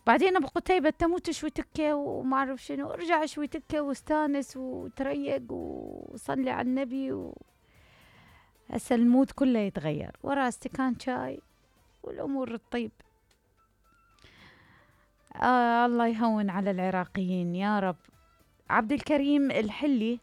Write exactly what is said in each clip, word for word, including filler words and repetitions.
بعدين ابو قتيبة تموت شوي تكه وما اعرف شنو، ارجع شوي تكه واستانس وتريق وصلي على النبي و... هسه المود كله يتغير ورا استكان شاي والامور تطيب. آه الله يهون على العراقيين يا رب. عبد الكريم الحلي،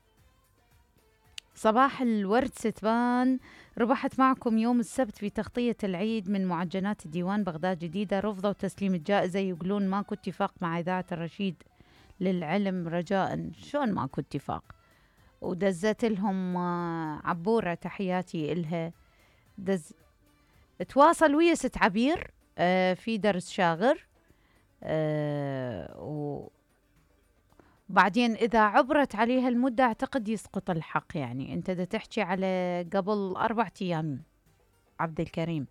صباح الورد ستبان، ربحت معكم يوم السبت في تغطية العيد من معجنات الديوان بغداد جديدة، رفضوا تسليم الجائزة، يقولون ماكو اتفاق مع إذاعة الرشيد للعلم رجاء. شلون ماكو اتفاق؟ ودزت لهم عبورة تحياتي إلها، دز تواصل ويا ست عبير آه في درس شاغر آه و بعدين إذا عبرت عليها المدة أعتقد يسقط الحق. يعني أنت دا تحكي على قبل أربعة أيام عبد الكريم،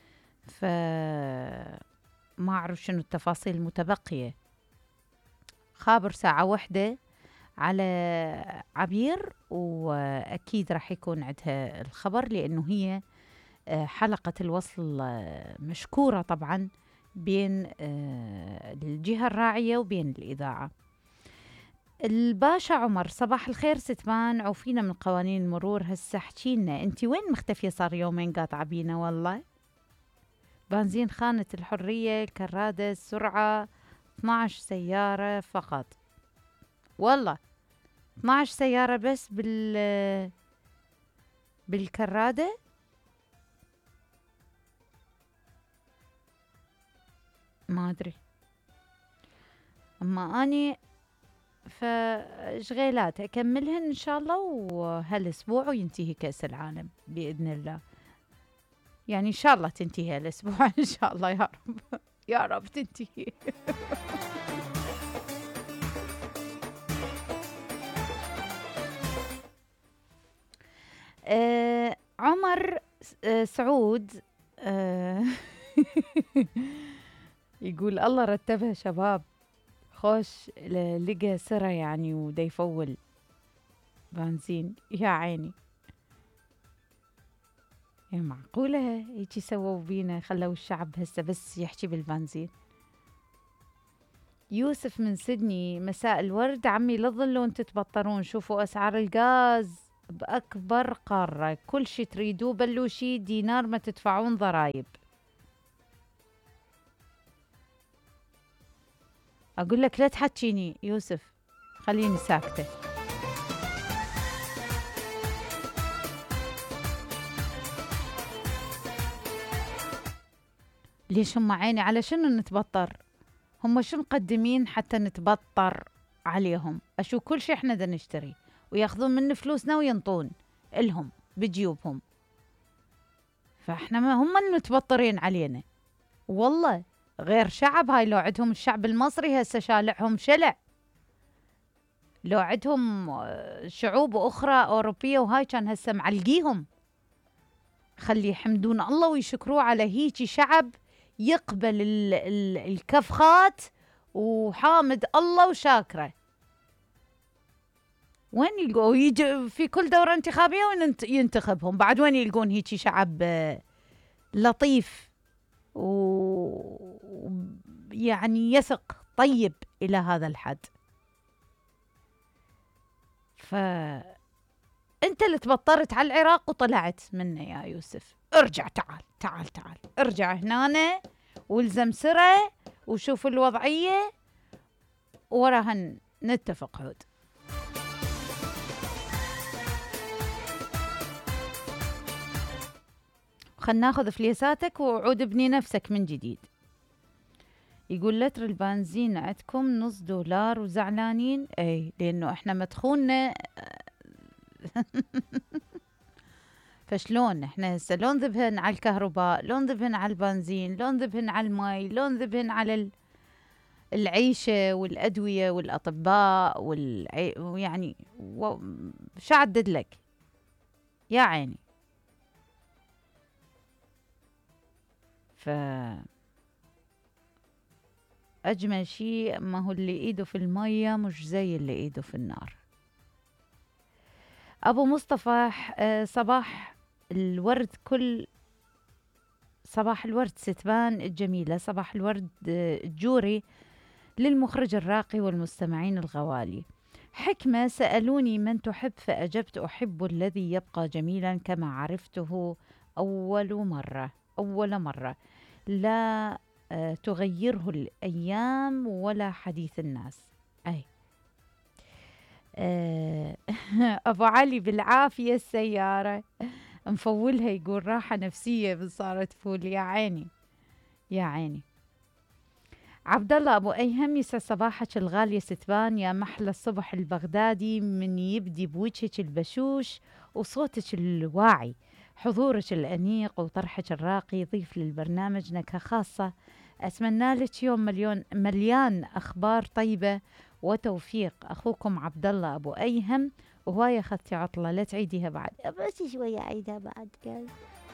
فما أعرف شنو التفاصيل المتبقية. خابر ساعة واحدة على عبير وأكيد راح يكون عندها الخبر، لأنه هي حلقة الوصل مشكورة طبعا بين الجهة الراعية وبين الإذاعة. الباشا عمر، صباح الخير ستمان، عوفينا من قوانين المرور. هسه احكيلنا انتي وين مختفية؟ صار يومين قاطعة بينا والله. بنزين خانة الحرية، كرادة السرعة اثنعش سيارة فقط، والله اثنعش سيارة بس بال بالكرادة. ما ادري، اما اني فشغيلات أكملهن إن شاء الله وهالأسبوع وينتهي كأس العالم بإذن الله. يعني إن شاء الله تنتهي هالأسبوع إن شاء الله يا رب يا رب تنتهي. آه عمر آه سعود آه يقول الله رتبها شباب، خوش لقى سرة يعني ودا يفول بنزين يا عيني. يا معقولة هيجي سووا بينا، خلوا الشعب هسه بس يحكي بالبنزين. يوسف من سيدني، مساء الورد عمي، لا تظلون تتبطرون، شوفوا أسعار الغاز بأكبر قارة، كل شي تريدوه بلوشي دينار ما تدفعون ضرايب. أقول لك لا تحكيني يوسف، خليني ساكتة. ليش هم عيني على شنو نتبطر؟ هم شو مقدمين حتى نتبطر عليهم؟ أشو كل شي احنا دا نشتري وياخذون من فلوسنا وينطون إلهم بجيوبهم، فاحنا ما هم المتبطرين علينا والله. غير شعب هاي، لو عندهم الشعب المصري هسه شالعهم شلع، لو عندهم شعوب أخرى أوروبية وهاي كان هسه معلقيهم. خلي يحمدون الله ويشكروه على هيجي شعب يقبل ال ال الكفخات وحامد الله وشاكره. وين يلقوا؟ يجي في كل دورة انتخابية وينتخبهم بعد، وين يلقون هيجي شعب لطيف ويعني يثق طيب إلى هذا الحد؟ فأنت اللي تبطرت على العراق وطلعت منه يا يوسف. ارجع، تعال تعال تعال ارجع هنا والزم سرة وشوف الوضعية وراها نتفق عود. خلنا ناخذ فليساتك وعود ابني نفسك من جديد. يقول لتر البنزين عندكم نص دولار وزعلانين؟ اي لانه احنا مدخولنا فشلون احنا هسه لو نذبهن على الكهرباء، لو نذبهن على البنزين، لو نذبهن على المي، لو نذبهن على العيشة والأدوية والأطباء والعي... يعني و... شو عدد لك يا عيني. ف أجمل شيء ما هو اللي إيده في المية مش زي اللي إيده في النار. أبو مصطفى صباح الورد، كل صباح الورد ستبان الجميلة، صباح الورد آه، الجوري للمخرج الراقي والمستمعين الغوالي. حكمة: سألوني من تحب فأجبت أحب الذي يبقى جميلا كما عرفته أول مرة أول مرة لا آه، تغيره الأيام ولا حديث الناس. أي آه، أبو علي بالعافية السيارة مفولها، يقول راحة نفسية بس صارت فول. يا عيني يا عيني. عبد الله ابو ايهم: يسعد صباحك الغاليه ستبان، يا محلى الصبح البغدادي من يبدي بوجهك البشوش وصوتك الواعي، حضورك الانيق وطرحك الراقي يضيف للبرنامج نكهه خاصه. اتمنى لك يوم مليون مليان اخبار طيبه وتوفيق. اخوكم عبد الله ابو ايهم. وهوايه اخذتي عطله، لا تعيديها بعد، بس شويه اعيدها بعد قال.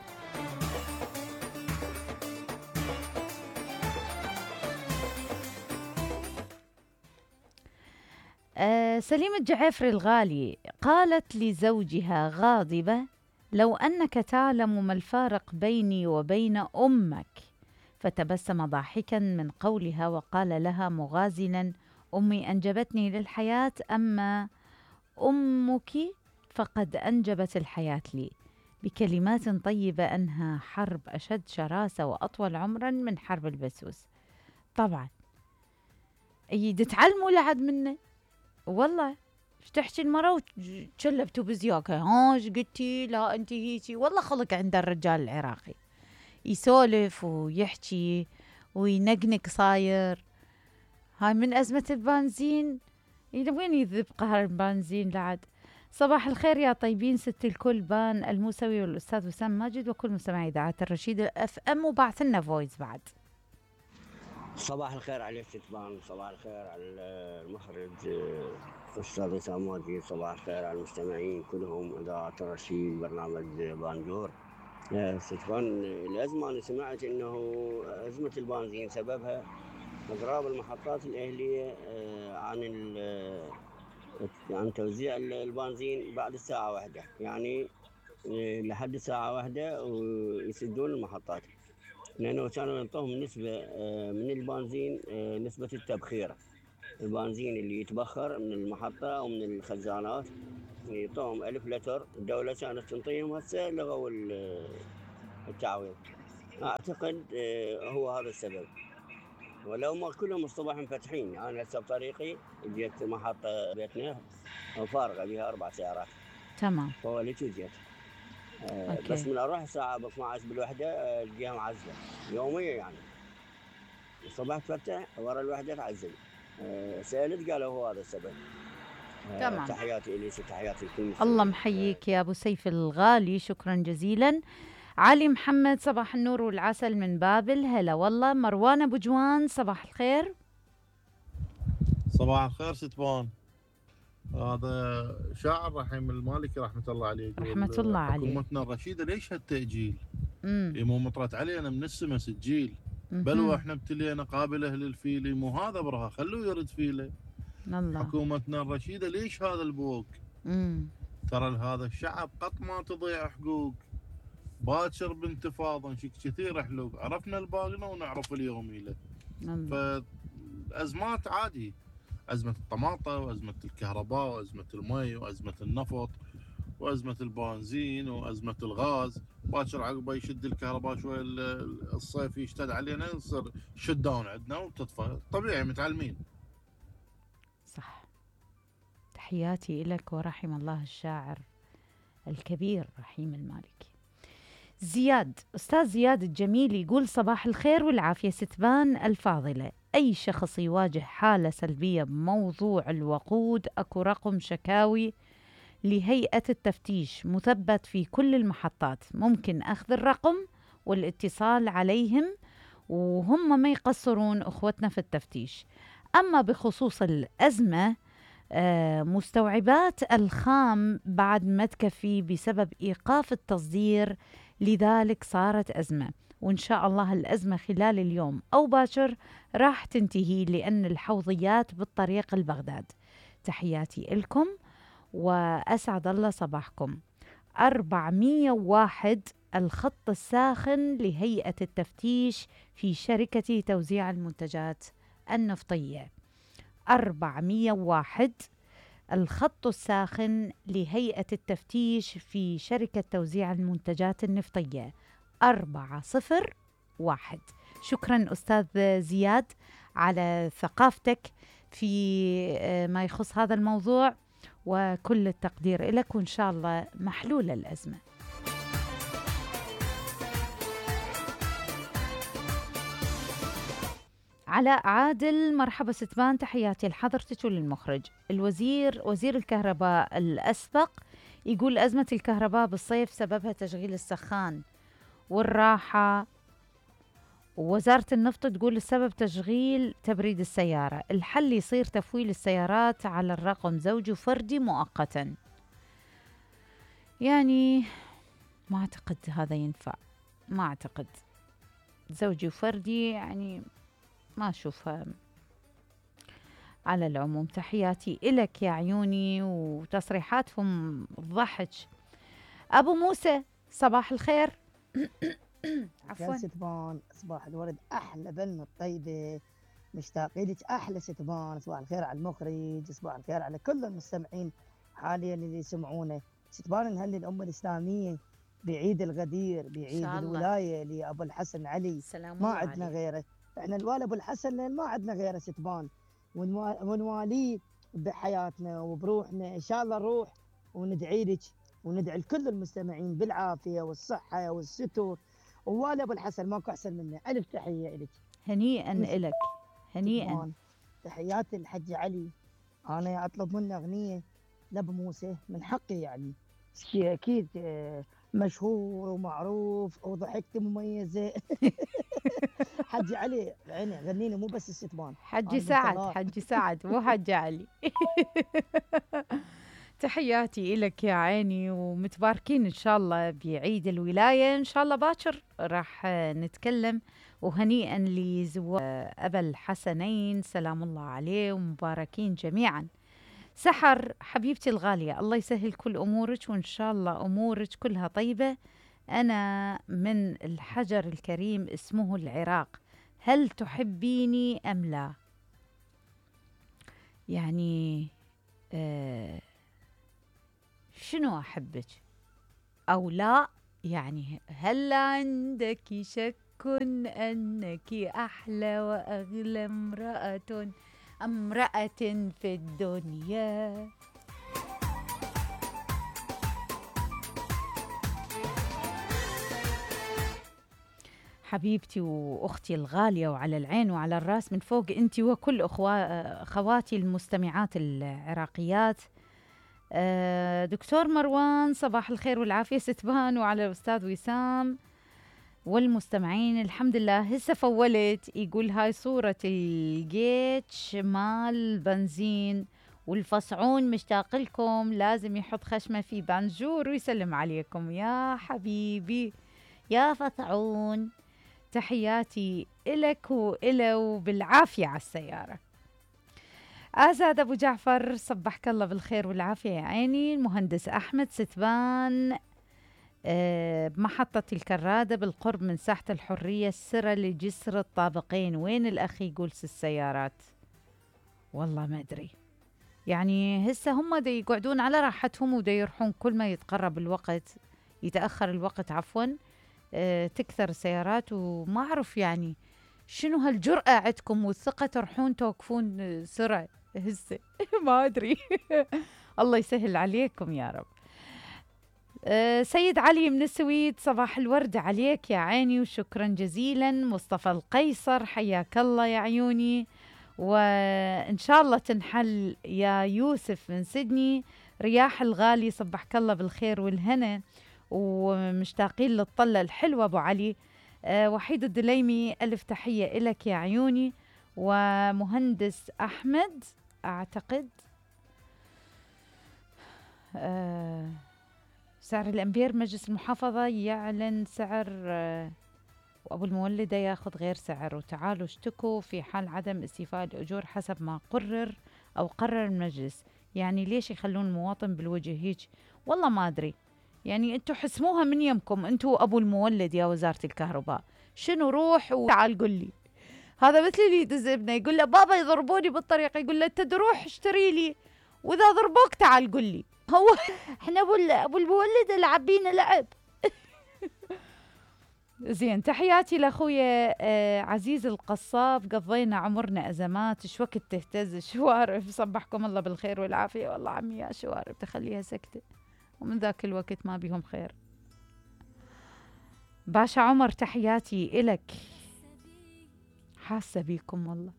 آه سليم الجعفري الغالي: قالت لزوجها غاضبة: لو أنك تعلم ما الفارق بيني وبين أمك. فتبسم ضاحكا من قولها وقال لها مغازلا: أمي أنجبتني للحياة، أما أمك فقد أنجبت الحياة لي. بكلمات طيبة أنهى حرب أشد شراسة وأطول عمرا من حرب البسوس. طبعا أي تتعلموا لحد منه والله. ايش تحكي المرة وتشلبتوا بزياكة، ها ايش قلتي، لا انت هيجي. والله خلق عند الرجال العراقي يسولف ويحكي وينقنق صاير. هاي من أزمة البنزين، إلى وين يذب قهر البنزين لعد. صباح الخير يا طيبين، ست الكل بان الموسوي والأستاذ وسام ماجد وكل مستمعي إذاعة الرشيد اف ام، وبعث لنا فويس بعد. صباح الخير على ستبان، صباح الخير على المخرج أستاذ وسام ماجد، صباح الخير على المستمعين كلهم إذاعة الرشيد برنامج بانجور. ستبان، الأزمة أنا سمعت إنه أزمة البنزين سببها إضراب المحطات الأهلية عن عن توزيع البنزين بعد الساعة واحدة، يعني لحد الساعة واحدة ويسدون المحطات، لأنه كانوا ينطوهم نسبة من البنزين، نسبة التبخير. البنزين اللي يتبخر من المحطة أو من الخزانات يعطوهم ألف لتر، الدولة كانت تنطيهم، هسه لغوا التعويض. أعتقد هو هذا السبب، ولو ما كلهم الصبح مفتحين. أنا يعني هسه بطريقي جيت محطة بيتنا فارغة بها أربع سيارات. تمام. فوليت وجيت أوكي. بس من اروح الساعه ب اثني عشر بالوحده الجهه معزله يوميا، يعني الصبح تفتح ورا الوحده تعزل. أه سالت قالوا هو هذا السبب. أه تمام. تحياتي اليك، تحياتي لكل. الله محييك يا ابو سيف الغالي، شكرا جزيلا. علي محمد: صباح النور والعسل من بابل. هلا والله. مروان ابو جوان: صباح الخير. صباح الخير ستبان. هذا شاعر رحيم المالكي رحمة الله عليه يقول: رحمة الله عليه. حكومتنا الرشيدة ليش هالتأجيل؟ امم مو مطرت علينا من السما سجيل، بل واحنا ابتلينا قابل اهل الفيل، مو هذا برها خلوه يرد فيله. الله. حكومتنا الرشيدة ليش هذا البوق؟ امم ترى لهذا الشعب قط ما تضيع حقوق، باكر بانتفاضة نشك كثير حلوق، عرفنا الباقنا ونعرف اليومي له. فالأزمات عادي، أزمة الطماطة وأزمة الكهرباء وأزمة المي وأزمة النفط وأزمة البنزين وأزمة الغاز. باكر عقبه يشد الكهرباء شوي الصيف يشتد علينا يصير شت داون عندنا وتطفى، طبيعي متعلمين. صح. تحياتي لك ورحم الله الشاعر الكبير رحيم المالكي. زياد، أستاذ زياد الجميل يقول: صباح الخير والعافية ستبان الفاضلة. أي شخص يواجه حالة سلبية بموضوع الوقود أكو رقم شكاوي لهيئة التفتيش مثبت في كل المحطات، ممكن أخذ الرقم والاتصال عليهم وهم ما يقصرون أخوتنا في التفتيش. أما بخصوص الأزمة، آه مستوعبات الخام بعد ما تكفي بسبب إيقاف التصدير، لذلك صارت أزمة، وإن شاء الله الأزمة خلال اليوم أو باكر راح تنتهي، لأن الحوضيات بالطريق البغداد. تحياتي لكم وأسعد الله صباحكم. أربعمية وواحد الخط الساخن لهيئة التفتيش في شركة توزيع المنتجات النفطية. أربعمية وواحد الخط الساخن لهيئة التفتيش في شركة توزيع المنتجات النفطية. أربعة صفر واحد. شكرا أستاذ زياد على ثقافتك في ما يخص هذا الموضوع، وكل التقدير لك، وإن شاء الله محلولة الأزمة. علاء عادل، مرحبا ستبان، تحياتي لحضرتك وللمخرج. الوزير وزير الكهرباء الأسبق يقول أزمة الكهرباء بالصيف سببها تشغيل السخان والراحة، ووزارة النفط تقول السبب تشغيل تبريد السيارة. الحل يصير تفويل السيارات على الرقم زوجي وفردي مؤقتا. يعني ما أعتقد هذا ينفع، ما أعتقد زوجي وفردي، يعني ما أشوفها. على العموم تحياتي إلك يا عيوني، وتصريحاتهم ضحك. أبو موسى صباح الخير. عفوا ستبان، صباح الورد، أحلى بن الطيبة، مشتاق لك أحلى ستبان. صباح الخير على المخرج، صباح الخير على كل المستمعين حاليا اللي يسمعونه. ستبان نهني الأمة الإسلامية بعيد الغدير، بعيد الولاية لأبو الحسن علي، ما عندنا غيره. احنا الوالي ابو الحسن لان ما عندنا غيره ستبان، ونواليه بحياتنا وبروحنا. ان شاء الله نروح وندعي لك وندعي لكل المستمعين بالعافيه والصحه والستر. ووالي ابو الحسن ماكو احسن منه. الف تحيه لك. هنيئا لك، هنيئا. ستبان. تحياتي الحج علي. انا اطلب منه اغنيه لابو موسى، من حقي يعني. شيء اكيد مشهور ومعروف وضحكتي مميزه. حجي علي عيني غنيني، مو بس الستبان. حجي سعد، حجي سعد مو حجي علي. تحياتي إلك يا عيني، ومتباركين إن شاء الله بعيد الولاية. إن شاء الله باكر راح نتكلم. وهنيئا لزوار أبا الحسنين سلام الله عليه، ومباركين جميعا. سحر حبيبتي الغالية، الله يسهل كل أمورك، وإن شاء الله أمورك كلها طيبة. أنا من الحجر الكريم اسمه العراق، هل تحبيني أم لا؟ يعني آه شنو أحبك أو لا؟ يعني هل عندك شك أنك أحلى وأغلى امرأة امرأة في الدنيا؟ حبيبتي وأختي الغالية، وعلى العين وعلى الراس من فوق أنت وكل أخوا خواتي المستمعات العراقيات. دكتور مروان صباح الخير والعافية ستبان، وعلى الأستاذ وسام والمستمعين. الحمد لله هسه فولت. يقول هاي صورة الجيتش مال بنزين والفصعون، مشتاق لكم، لازم يحط خشمة في بنجور ويسلم عليكم يا حبيبي يا فصعون. تحياتي إلك وإله وبالعافية على السيارة. آزاد أبو جعفر صبحك الله بالخير والعافية يا عيني. المهندس أحمد ستبان أه بمحطة الكرادة بالقرب من ساحة الحرية السرة لجسر الطابقين. وين الأخ يقول السيارات؟ والله ما أدري، يعني هسه هم دا يقعدون على راحتهم ودا يروحون كل ما يتقرب الوقت، يتأخر الوقت عفوا، أه تكثر السيارات. وما أعرف يعني شنو هالجرأة عندكم والثقة تروحون توقفون سرعة هسه. ما أدري. الله يسهل عليكم يا رب. أه سيد علي من السويد صباح الورد عليك يا عيني وشكرا جزيلا. مصطفى القيصر حياك الله يا عيوني، وإن شاء الله تنحل يا يوسف من سيدني. رياح الغالي صبحك الله بالخير والهنا، ومشتاقين للطلة الحلوة أبو علي. أه وحيد الدليمي ألف تحية إلك يا عيوني. ومهندس أحمد أعتقد أه سعر الأمبير مجلس المحافظة يعلن سعر أه وأبو المولدة ياخذ غير سعر، وتعالوا اشتكوا في حال عدم استيفاء الأجور حسب ما قرر أو قرر المجلس. يعني ليش يخلون المواطن بالوجه هيك؟ والله ما أدري، يعني انتوا حسموها من يمكم، انتوا ابو المولد يا وزارة الكهرباء. شنو روح وتعال قل لي. هذا مثل اللي يدز ابنه يقول له بابا يضربوني بالطريق، يقول له انت تروح اشتري لي، واذا ضربوك تعال قل لي. هو احنا ابو ابو المولد العب بينا لعب. زين، تحياتي لاخويا آه عزيز القصاب. قضينا عمرنا ازمات، ايش وقت تهتز الشوارب. صبحكم الله بالخير والعافيه. والله عمي يا شوارب تخليها سكته، ومن ذاك الوقت ما بيهم خير. باشا عمر تحياتي إلك، حاسة بيكم والله.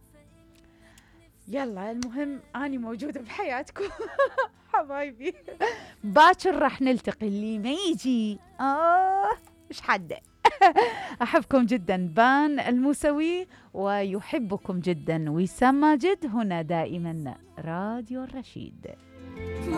يلا المهم أني موجودة بحياتكم. حبايبي باكر راح نلتقي، اللي ما يجي آه مش حده. أحبكم جدا. بان الموسوي ويحبكم جدا وسام ماجد، هنا دائما راديو الرشيد.